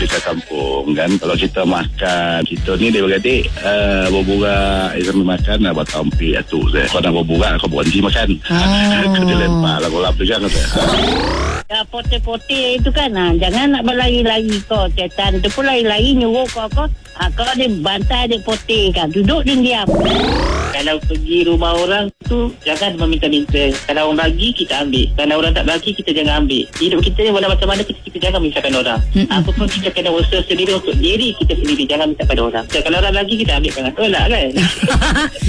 Dekat kampung kan, kalau kita makan, kita ni dia beradik berburak sambil makan buat tampi atuk saya. Kau nak berburak, kau berhenti makan. Kau dilempar lah kolam tu kan. Ya, pote-pote itu kan, jangan nak berlari-lari kau. Setan tu pun lari-lari nyuruh kau. Kau dia bantai dia pote kan, duduk dia diam. Kalau pergi rumah orang tu, jangan meminta-minta. Kalau orang bagi, kita ambil. Kalau orang tak bagi, kita jangan ambil. Hidup kita ni walau macam mana, kita jangan mintakan orang. Apa pun kita kena usaha sendiri untuk diri kita sendiri. Jangan minta pada orang. Kalau orang bagi, kita ambil. Jangan tolak kan.